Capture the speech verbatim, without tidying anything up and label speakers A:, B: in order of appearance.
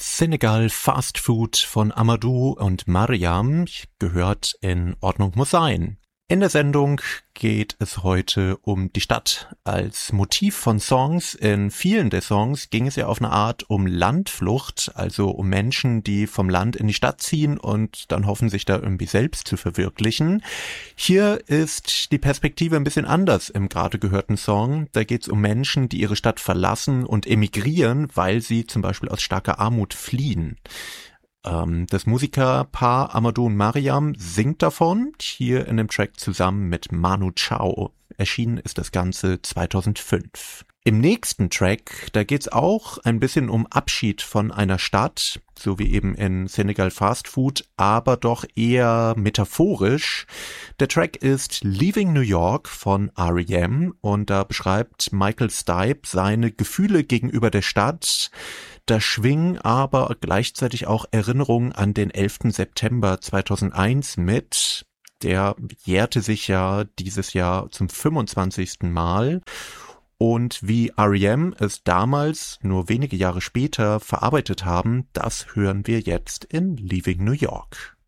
A: Senegal Fast Food von Amadou und Mariam gehört in Ordnung muss sein. In der Sendung geht es heute um die Stadt. Als Motiv von Songs, in vielen der Songs ging es ja auf eine Art um Landflucht, also um Menschen, die vom Land in die Stadt ziehen und dann hoffen, sich da irgendwie selbst zu verwirklichen. Hier ist die Perspektive ein bisschen anders im gerade gehörten Song. Da geht es um Menschen, die ihre Stadt verlassen und emigrieren, weil sie zum Beispiel aus starker Armut fliehen. Das Musikerpaar Amadou und Mariam singt davon, hier in dem Track zusammen mit Manu Chao. Erschienen ist das Ganze zweitausendfünf. Im nächsten Track, da geht's auch ein bisschen um Abschied von einer Stadt, so wie eben in Senegal Fast Food, aber doch eher metaphorisch. Der Track ist Leaving New York von R E M und da beschreibt Michael Stipe seine Gefühle gegenüber der Stadt. Da schwingen aber gleichzeitig auch Erinnerungen an den elften September zweitausendeins mit. Der jährte sich ja dieses Jahr zum fünfundzwanzigsten Mal. Und wie R E M es damals, nur wenige Jahre später, verarbeitet haben, das hören wir jetzt in Leaving New York.